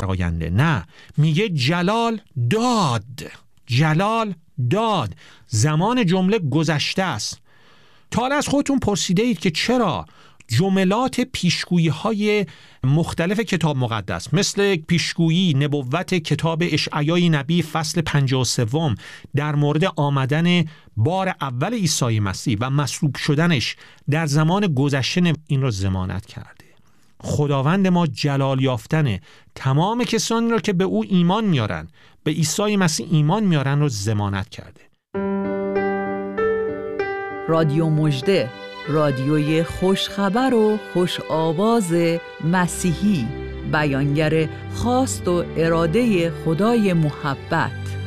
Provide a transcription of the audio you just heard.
آینده. نه، میگه جلال داد. جلال داد. زمان جمله گذشته است. تا حالا از خودتون پرسیده اید که چرا جملات پیشگویی های مختلف کتاب مقدس مثل پیشگویی نبوت کتاب اشعیای نبی فصل 53 در مورد آمدن بار اول عیسی مسیح و مصلوب شدنش در زمان گذشته این را ضمانت کرده؟ خداوند ما جلال یافتن تمام کسانی را که به او ایمان میارن، به عیسی مسیح ایمان میارن رو ضمانت کرده. رادیو مژده، رادیوی خوشخبر و خوش آواز مسیحی، بیانگر خواست و اراده خدای محبت.